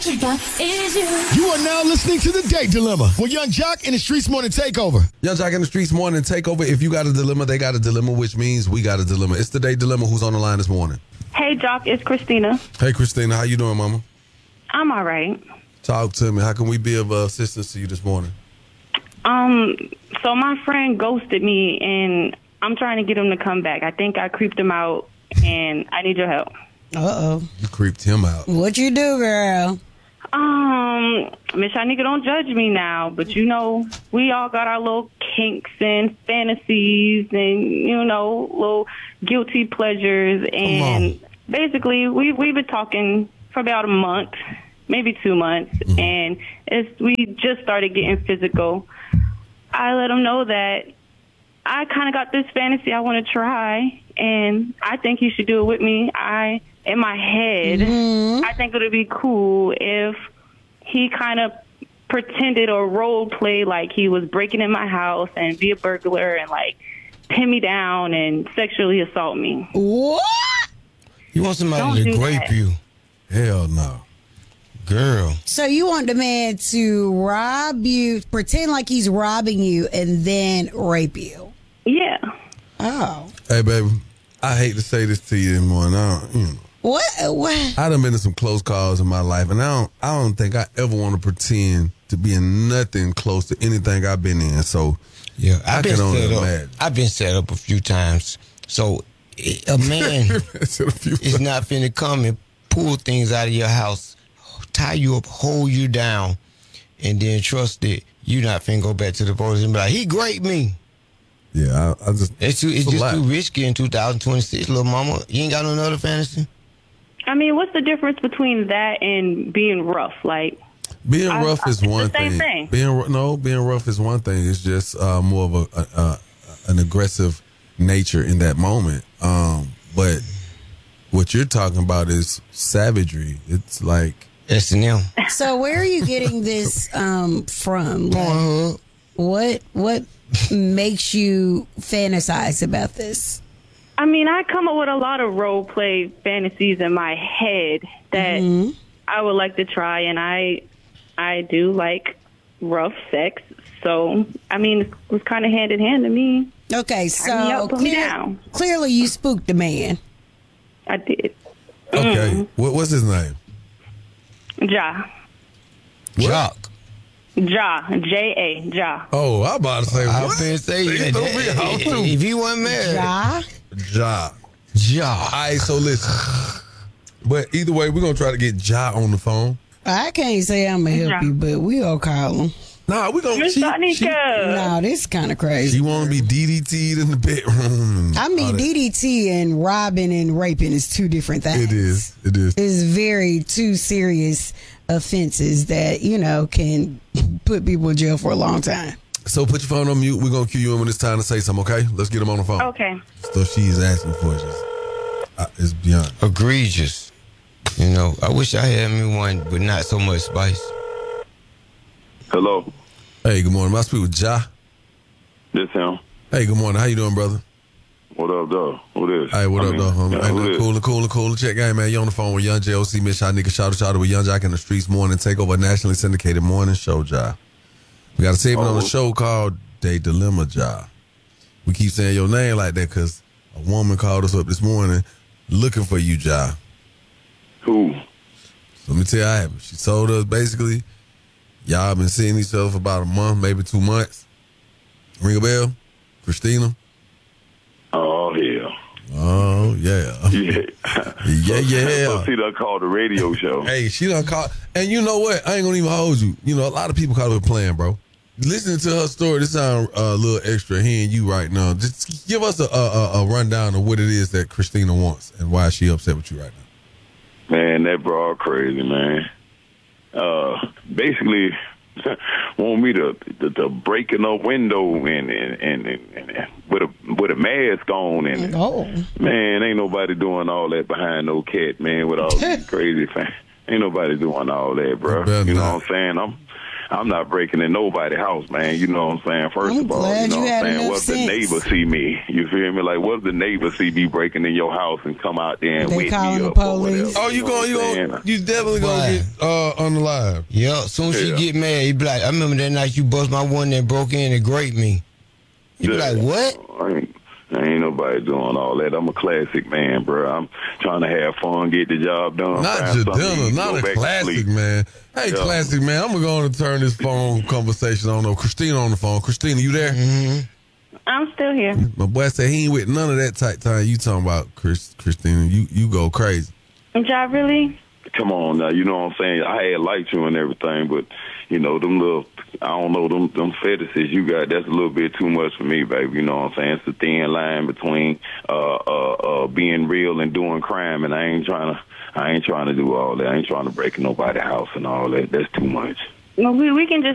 You are now listening to The Date Dilemma with Young Jock and the Streets Morning Takeover. Young Jock and the Streets Morning Takeover. If you got a dilemma, they got a dilemma, which means we got a dilemma. It's The Date Dilemma. Who's on the line this morning? Hey, Jock, it's Christina. Hey, Christina. How you doing, mama? I'm all right. Talk to me. How can we be of assistance to you this morning? So my friend ghosted me, and I'm trying to get him to come back. I think I creeped him out, and I need your help. Uh-oh. You creeped him out. What you do, girl? Miss Shanika, don't judge me now, but you know, we all got our little kinks and fantasies and, you know, little guilty pleasures. And basically, we've been talking for about a month, maybe 2 months, and we just started getting physical. I let him know that I kind of got this fantasy I want to try, and I think he should do it with me. In my head, I think it would be cool if he kind of pretended or role play like he was breaking in my house and be a burglar and like pin me down and sexually assault me. What? You want somebody to grape you? Hell no. Girl. So you want the man to rob you, pretend like he's robbing you, and then rape you? Yeah. Oh. Hey, baby, I hate to say this to you anymore. What? I done been in some close calls in my life, and I don't think I ever want to pretend to be in nothing close to anything I've been in. So, yeah, I can only imagine. I've been set up a few times. So, a man is not finna come and pull things out of your house, tie you up, hold you down, and then trust that you not finna go back to the police and be like, he raped me. Yeah, I just... It's just too risky in 2026, little mama. You ain't got no other fantasy? I mean, what's the difference between that and being rough? Like, being rough is one thing. Same thing. Being rough is one thing. It's just more of an aggressive nature in that moment. But what you're talking about is savagery. It's like S&M. So where are you getting this from? Like, what makes you fantasize about this? I mean, I come up with a lot of role play fantasies in my head that I would like to try, and I do like rough sex. So, I mean, it was kind of hand in hand to me. Okay, so clearly you spooked the man. I did. Okay, what's his name? Ja. Jock. Ja. J-A. Ja. Oh, I'm about to say, I've been saying if he wasn't married. Ja. Ja. Ja. All right, so listen. But either way, we're going to try to get Ja on the phone. I can't say I'm going to help you, but we all call him. Nah, we're going to... No, this is kind of crazy. She want to be DDT'd in the bedroom. I mean, DDT and robbing and raping is two different things. It is. It's very two serious offenses that, you know, can put people in jail for a long time. So put your phone on mute. We're going to cue you in when it's time to say something, okay? Let's get him on the phone. Okay. Stuff she's asking for is beyond. Egregious. You know, I wish I had me one, but not so much spice. Hello. Hey, good morning. I speak with Ja. This him. Hey, good morning. How you doing, brother? What up, though? Who this? Hey, what up, though? Yeah, Cool. Check game, man. You on the phone with Young J.O.C. Miss Shanika. Shout out with Young Jock in the Streets Morning Takeover, nationally syndicated morning show, Ja. We got a segment on the show called Date Dilemma, Ja. We keep saying your name like that because a woman called us up this morning looking for you, Ja. Who? So let me tell you what happened. She told us basically, y'all been seeing each other for about a month, maybe 2 months. Ring a bell? Christina? Oh, hell. Oh, yeah. Yeah. So see, that called the radio show. Hey, she done called. And you know what? I ain't gonna even hold you. You know, a lot of people call it playing, bro. Listening to her story, this sound a little extra hearing you right now. Just give us a rundown of what it is that Christina wants and why she upset with you right now. Man, that broad crazy, man. Basically, want me to break in a window and with a mask on and man, ain't nobody doing all that behind no cat, man, with all these crazy fans. Ain't nobody doing all that, bro. You know what I'm saying? I'm not breaking in nobody's house, man. You know what I'm saying? First of all, you know what I'm saying? What if the neighbor see me? You feel me? Like, what if the neighbor see me breaking in your house and come out there and wake me up? Police. Oh, you definitely gonna get on the live. Yeah, soon as she get mad, he be like, I remember that night you bust my one that broke in and raped me. He be like, what? Ain't nobody doing all that. I'm a classic man, bro. I'm trying to have fun, get the job done. Not Jadilla, not a classic man. Hey, classic man, I'm going to turn this phone conversation on. Christina on the phone. Christina, you there? Mm-hmm. I'm still here. My boy said he ain't with none of that tight time you talking about, Christina. You go crazy. Ja, really? Come on now, you know what I'm saying? I had liked you and everything, but, you know, them little, I don't know, them fetishes you got, that's a little bit too much for me, baby. You know what I'm saying? It's the thin line between being real and doing crime, and I ain't trying to do all that. I ain't trying to break nobody's house and all that. That's too much. Well, we can just